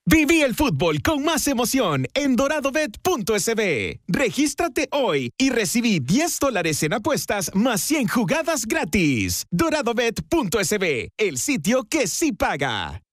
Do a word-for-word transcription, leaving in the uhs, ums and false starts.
Viví el fútbol con más emoción en doradobet punto es be. Regístrate hoy y recibí diez dólares en apuestas más cien jugadas gratis. doradobet punto es be, el sitio que sí paga.